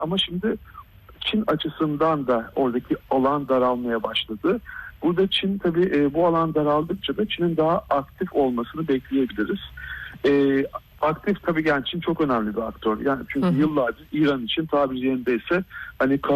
Ama şimdi Çin açısından da oradaki alan daralmaya başladı. Burada Çin tabii bu alan daraldıkça da Çin'in daha aktif olmasını bekleyebiliriz. Aktif tabii, yani Çin çok önemli bir aktör. Yani çünkü yıllardır İran için tabiri yerindeyse hani